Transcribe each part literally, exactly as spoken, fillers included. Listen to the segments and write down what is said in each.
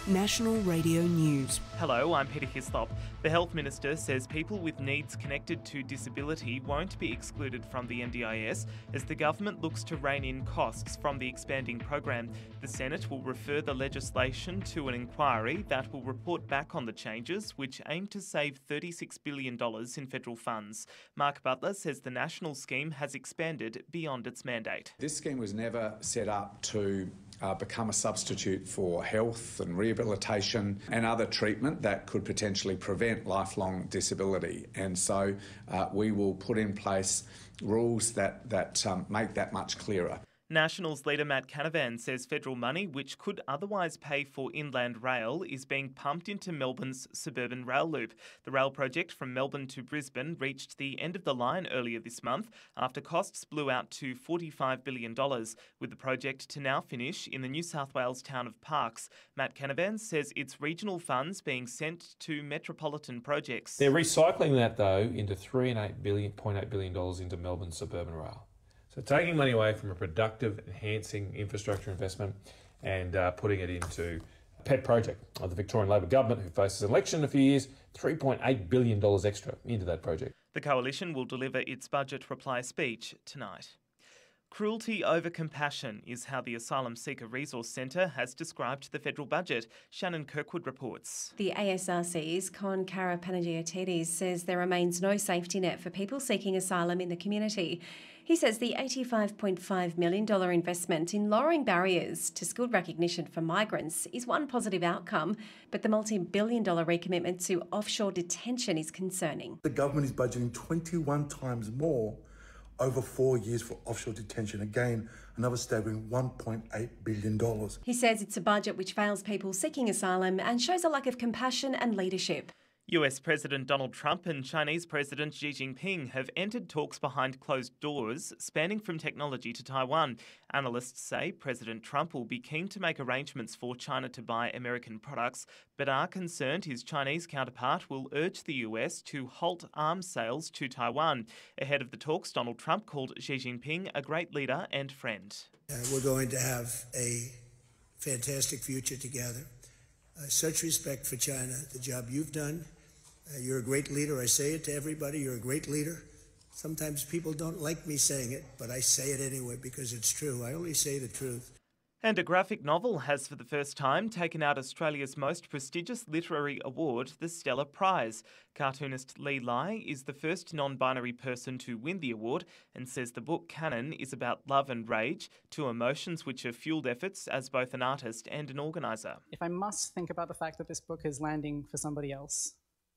National Radio News. Hello, I'm Peter Hislop. The Health Minister says people with needs connected to disability won't be excluded from the N D I S as the government looks to rein in costs from the expanding program. The Senate will refer the legislation to an inquiry that will report back on the changes, which aim to save thirty-six billion dollars in federal funds. Mark Butler says the national scheme has expanded beyond its mandate. This scheme was never set up to Uh, become a substitute for health and rehabilitation and other treatment that could potentially prevent lifelong disability. And so uh, we will put in place rules that, that um, make that much clearer. Nationals leader Matt Canavan says federal money, which could otherwise pay for inland rail, is being pumped into Melbourne's suburban rail loop. The rail project from Melbourne to Brisbane reached the end of the line earlier this month after costs blew out to forty-five billion dollars, with the project to now finish in the New South Wales town of Parkes. Matt Canavan says it's regional funds being sent to metropolitan projects. They're recycling that, though, into three and eight billion, point eight billion dollars into Melbourne's suburban rail. So taking money away from a productive, enhancing infrastructure investment and uh, putting it into a pet project of the Victorian Labor government, who faces an election in a few years, three point eight billion dollars extra into that project. The Coalition will deliver its budget reply speech tonight. Cruelty over compassion is how the Asylum Seeker Resource Centre has described the federal budget. Shannon Kirkwood reports. The A S R C's Con Karapanagiotidis says there remains no safety net for people seeking asylum in the community. He says the eighty-five point five million dollars investment in lowering barriers to skilled recognition for migrants is one positive outcome, but the multi-billion dollar recommitment to offshore detention is concerning. The government is budgeting twenty-one times more over four years for offshore detention. Again, another staggering one point eight billion dollars. He says it's a budget which fails people seeking asylum and shows a lack of compassion and leadership. U S President Donald Trump and Chinese President Xi Jinping have entered talks behind closed doors, spanning from technology to Taiwan. Analysts say President Trump will be keen to make arrangements for China to buy American products, but are concerned his Chinese counterpart will urge the U S to halt arms sales to Taiwan. Ahead of the talks, Donald Trump called Xi Jinping a great leader and friend. Uh, we're going to have a fantastic future together. Uh, such respect for China, the job you've done. Uh, you're a great leader. I say it to everybody. You're a great leader. Sometimes people don't like me saying it, but I say it anyway because it's true. I only say the truth. And a graphic novel has for the first time taken out Australia's most prestigious literary award, the Stella Prize. Cartoonist Lee Lai is the first non-binary person to win the award and says the book Canon is about love and rage, two emotions which have fuelled efforts as both an artist and an organiser. If I must think about the fact that this book is landing for somebody else,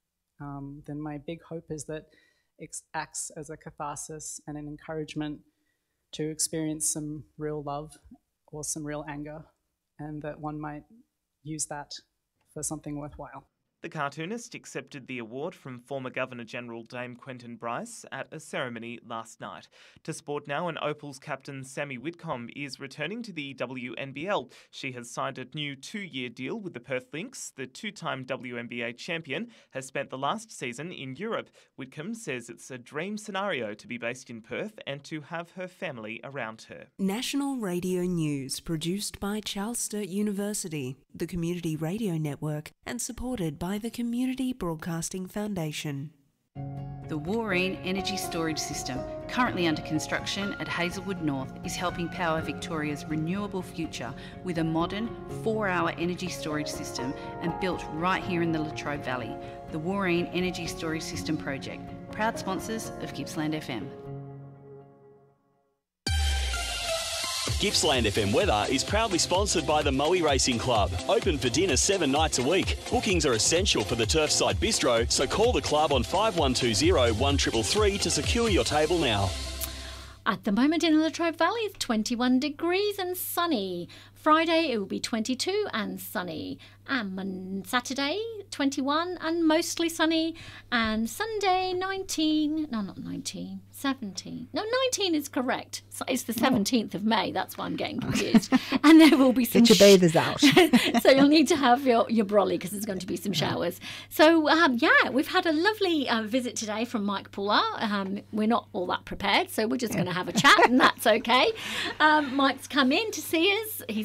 um, then my big hope is that it acts as a catharsis and an encouragement to experience some real love or some real anger, and that one might use that for something worthwhile. The cartoonist accepted the award from former Governor-General Dame Quentin Bryce at a ceremony last night. To sport now, and Opal's captain Sammy Whitcomb is returning to the W N B L. She has signed a new two-year deal with the Perth Lynx. The two-time W N B A champion has spent the last season in Europe. Whitcomb says it's a dream scenario to be based in Perth and to have her family around her. National Radio News, produced by Charles Sturt University, the Community Radio Network, and supported by the Community Broadcasting Foundation. The Wooreen Energy Storage System, currently under construction at Hazelwood North, is helping power Victoria's renewable future with a modern four-hour energy storage system and built right here in the Latrobe Valley. The Wooreen Energy Storage System project, proud sponsors of Gippsland F M. Gippsland F M weather is proudly sponsored by the Moe Racing Club. Open for dinner seven nights a week. Bookings are essential for the Turfside Bistro, so call the club on five one two zero, one three three three to secure your table now. At the moment in Latrobe Valley, it's twenty-one degrees and sunny. Friday, it will be twenty-two and sunny. And on Saturday, twenty-one and mostly sunny. And Sunday, nineteen. No, not nineteen. seventeen. No, nineteen is correct. So it's the seventeenth of May. That's why I'm getting confused. And there will be some... Get your bathers out. So you'll need to have your, your brolly because there's going to be some showers. So, um, yeah, we've had a lovely uh, visit today from Mike Puller. Um, we're not all that prepared, so we're just going to have a chat, and that's okay. Um, Mike's come in to see us. He's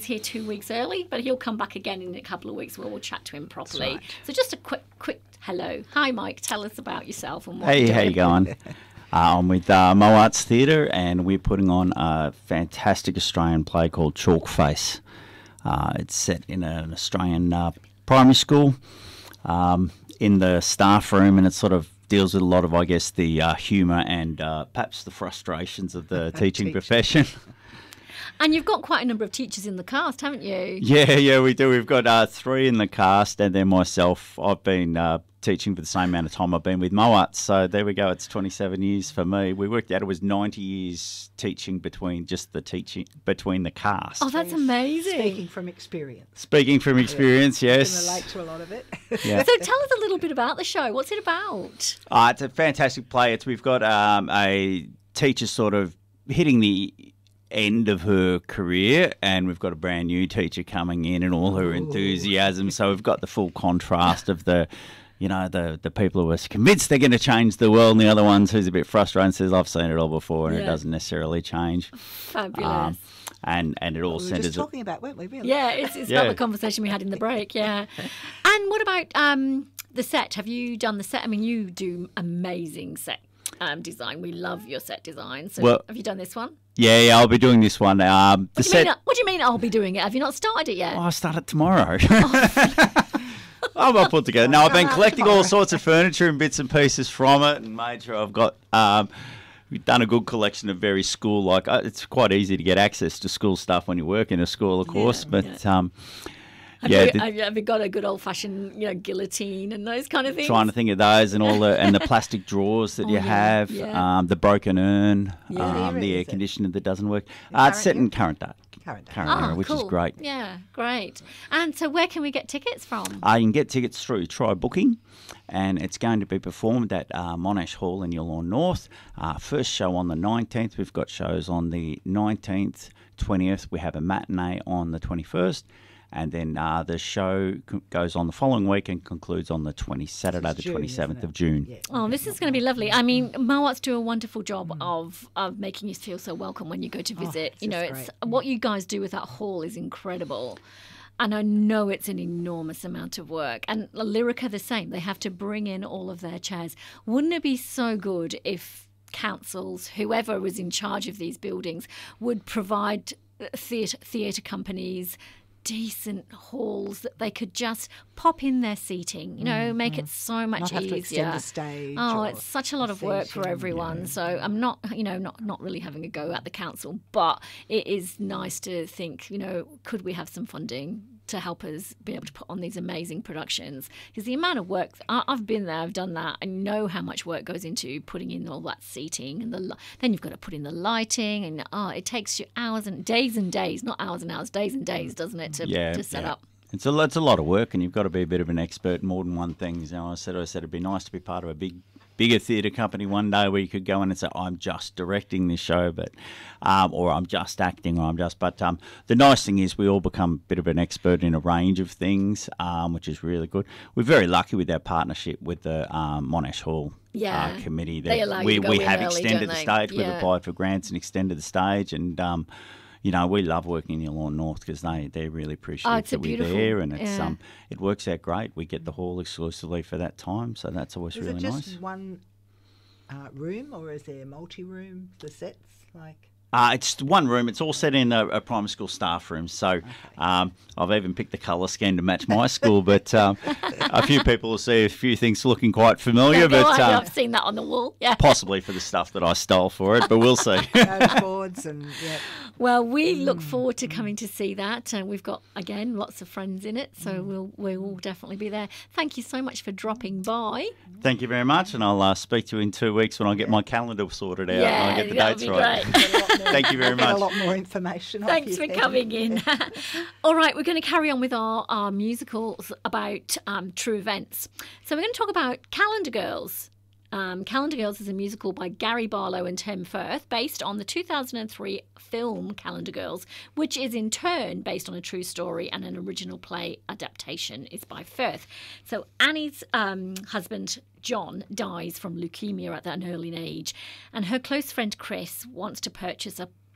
he's here two weeks early, but he'll come back again in a couple of weeks where we'll chat to him properly. Right. So just a quick, quick hello. Hi, Mike. Tell us about yourself and what Hey, you're how doing. you going? uh, I'm with uh, Mo Arts Theatre, and we're putting on a fantastic Australian play called Chalk Face. Uh, it's set in an Australian uh, primary school um, in the staff room, and it sort of deals with a lot of, I guess, the uh, humour and uh, perhaps the frustrations of the teaching profession. And you've got quite a number of teachers in the cast, haven't you? Yeah, yeah, we do. We've got uh, three in the cast, and then myself. I've been uh, teaching for the same amount of time I've been with Mo Arts, so there we go. It's twenty-seven years for me. We worked out it was ninety years teaching between just the teaching between the cast. Oh, that's amazing. Speaking from experience. Speaking from experience, Yeah. yes. I can relate to a lot of it. Yeah. So tell us a little bit about the show. What's it about? Uh, it's a fantastic play. It's we've got um, a teacher sort of hitting the end of her career, and we've got a brand new teacher coming in and all her enthusiasm. So we've got the full contrast of the, you know, the the people who are convinced they're going to change the world, and the other ones who's a bit frustrated and says, I've seen it all before, and Yeah. it doesn't necessarily change. Fabulous. Um, and, and it all We were centres... just talking about, weren't we, really? Yeah, it's, it's Yeah. about the conversation we had in the break, yeah. And what about um, the set? Have you done the set? I mean, you do amazing set um, design. We love your set design. So Well- have you done this one? Yeah, yeah, I'll be doing this one. Um, the What do, you set... mean, what do you mean I'll be doing it? Have you not started it yet? Oh, I start it tomorrow. I'm well put together. No, I've been collecting all sorts of furniture and bits and pieces from it, and made sure I've got. Um, we've done a good collection of very school like. Uh, it's quite easy to get access to school stuff when you work in a school, of course. Yeah, but um, Have, yeah, you, the- have, you, have you got a good old fashioned, you know, guillotine and those kind of things? trying to think of those and all the and the plastic drawers that Oh, you yeah, have, yeah. um, the broken urn, Yeah. um, What the era air is it? conditioner that doesn't work. Uh, it's set in current day. Current day. Current Ah, era, which cool. is great. Yeah, great. And so where can we get tickets from? Uh, you can get tickets through Try Booking, and it's going to be performed at uh, Monash Hall in Yallourn North. Uh, first show on the nineteenth. We've got shows on the nineteenth, twentieth. We have a matinee on the twenty-first. And then uh, the show c- goes on the following week and concludes on the twenty Saturday, the June, twenty-seventh isn't of June. Oh, this is going to be lovely. I mean, Mo Arts do a wonderful job of, of making you feel so welcome when you go to visit. it's you know, just it's great. what you guys do with that hall is incredible. And I know it's an enormous amount of work. And Lyrica the same. They have to bring in all of their chairs. Wouldn't it be so good if councils, whoever was in charge of these buildings, would provide theatre theatre companies decent halls that they could just pop in their seating, you know, make it so much Not have to easier. extend the stage Oh, or it's such a lot of work for seating, everyone. So I'm not, you know, not not really having a go at the council, but it is nice to think, you know, could we have some funding to help us be able to put on these amazing productions? Because the amount of work, I, I've been there, I've done that. I know how much work goes into putting in all that seating, and the li- then you've got to put in the lighting, and oh, it takes you hours and days and days, not hours and hours, days and days, doesn't it, to, Yeah, to set yeah. up. It's a, it's a lot of work, and you've got to be a bit of an expert in more than one thing. You know, I said, I said it'd be nice to be part of a big, bigger theatre company one day where you could go in and say, I'm just directing this show, but, um, or I'm just acting, or I'm just. But um, the nice thing is we all become a bit of an expert in a range of things, um, which is really good. We're very lucky with our partnership with the um, Monash Hall. Yeah. Uh, committee They that allow you we, to go we in have early, extended don't the they? stage. We've Yeah. applied for grants and extended the stage, and um, you know, we love working in Yallourn North because they they're really appreciative Oh, it's a that we're beautiful- there, and it's yeah. um it works out great. We get the hall exclusively for that time, so that's always Is really it just nice. one uh, room, or is there multi-room, the sets? Like, Uh, it's one room. It's all set in a, a primary school staff room. So um, I've even picked the colour scheme to match my school. But um, a few people will see a few things looking quite familiar. Yeah, go but on, yeah, um, I've seen that on the wall. Yeah. possibly for the stuff that I stole for it. But we'll see. notice boards and yeah. Well, we look forward to coming to see that, and we've got again lots of friends in it, so we'll we will definitely be there. Thank you so much for dropping by. Thank you very much, and I'll uh, speak to you in two weeks when I get my calendar sorted out and I get the that'll dates be right. great. Thank you very Get a much. lot more information. off Thanks you for then. coming in. All right, we're going to carry on with our, our musicals about um, true events. So we're going to talk about Calendar Girls. Um, Calendar Girls is a musical by Gary Barlow and Tim Firth, based on the two thousand three film Calendar Girls, which is in turn based on a true story, and an original play adaptation is by Firth. So Annie's um, husband, John, dies from leukemia at an early age, and her close friend Chris wants to purchase a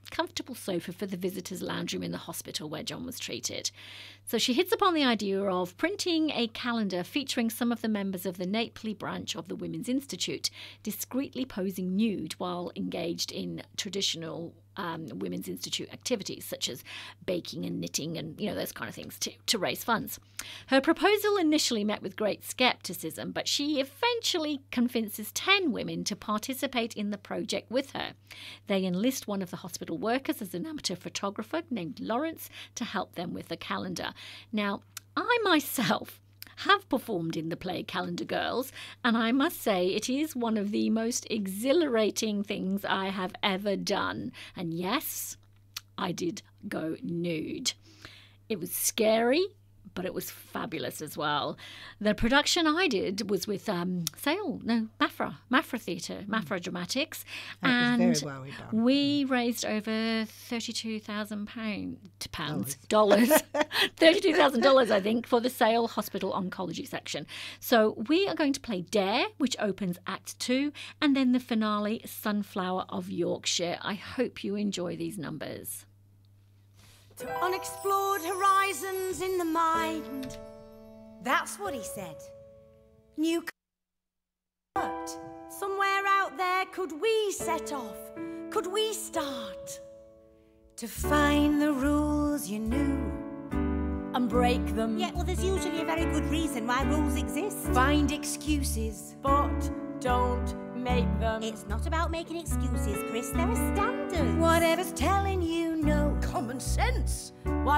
comfortable sofa for the visitors' lounge room in the hospital where John was treated. So she hits upon the idea of printing a calendar featuring some of the members of the Napoli branch of the Women's Institute discreetly posing nude while engaged in traditional Um, Women's Institute activities such as baking and knitting and, you know, those kind of things to, to raise funds. Her proposal initially met with great scepticism, but she eventually convinces ten women to participate in the project with her. They enlist one of the hospital workers as an amateur photographer named Lawrence to help them with the calendar. Now, I myself have performed in the play Calendar Girls, and I must say it is one of the most exhilarating things I have ever done. And yes, I did go nude. It was scary, but it was fabulous as well. The production I did was with um, Sale, no, Mafra, Mafra Theatre, Mafra Dramatics, That and was very well done. we raised over thirty-two thousand pounds, pounds, dollars, thirty-two thousand dollars, I think, for the Sale Hospital Oncology section. So we are going to play Dare, which opens Act Two, and then the finale, Sunflower of Yorkshire. I hope you enjoy these numbers. To unexplored horizons in the mind. That's what he said. New c- somewhere out there could we set off? Could we start? To find the rules you knew and break them. Yeah, well, there's usually a very good reason why rules exist. Find excuses, but don't make them. It's not about making excuses, Chris. There are standards. Whatever's telling you no. Common sense. What